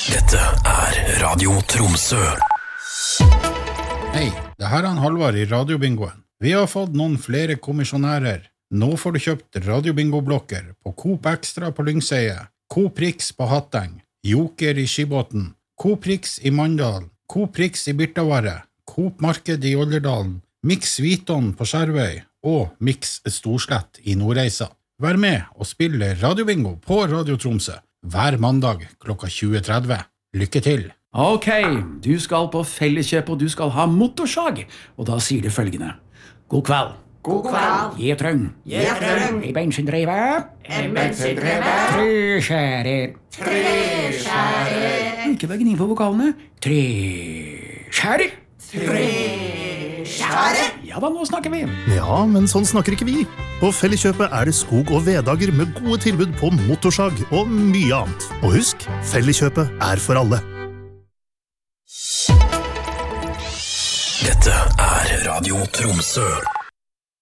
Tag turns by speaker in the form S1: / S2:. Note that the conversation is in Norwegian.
S1: Dette Radio Tromsø.
S2: Hei, det her Halvard I radiobingoen. Vi har fått noen flere kommisjonærer. Nå får du kjøpt radiobingoblokker på Coop Extra på Lyngseie, Coop Rix på Hatteng, Joker I Skibåten, Coop Rix I Mandal, Coop Rix I Birtavarre, Coop Marked I Olderdalen, Mix Viton på Skjervøy og Mix Storslett I Nordreisa. Vær med og spille radiobingo på Radio Tromsø hver mandag klokka 20:30. Lykke til!
S3: Ok, du skal på Felleskjøp og du skal ha motorsag, og da sier du følgende. God kveld.
S4: God kveld.
S3: Gjetrøng.
S4: Gjetrøng.
S3: I bensindrevet.
S4: En bensindrevet.
S3: Treskjærer.
S4: Treskjærer.
S3: Ikke bare gni på vokalene. Treskjærer.
S4: Treskjærer.
S3: Ja da, nå snakker vi.
S5: Ja, men sånn snakker ikke vi. På Felleskjøpet det skog- og veddager med gode tilbud på motorsag og mye annet. Og husk, Felleskjøpet for alle.
S1: Dette Radio Tromsø.